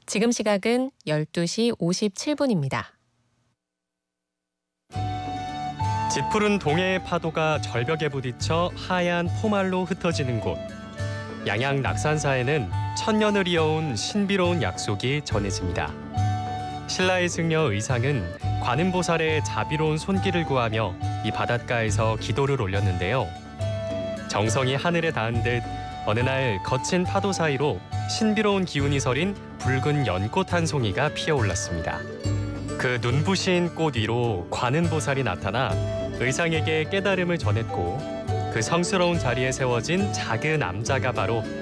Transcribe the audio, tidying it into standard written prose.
지금 시각은 12시 57분입니다. 짙푸른 동해의 파도가 절벽에 부딪혀 하얀 포말로 흩어지는 곳. 양양 낙산사에는 천년을 이어온 신비로운 약속이 전해집니다. 신라의 승려 의상은 관음보살의 자비로운 손길을 구하며 이 바닷가에서 기도를 올렸는데요. 정성이 하늘에 닿은 듯 어느 날 거친 파도 사이로 신비로운 기운이 서린 붉은 연꽃 한 송이가 피어올랐습니다. 그 눈부신 꽃 위로 관음보살이 나타나 의상에게 깨달음을 전했고 그 성스러운 자리에 세워진 작은 암자가 바로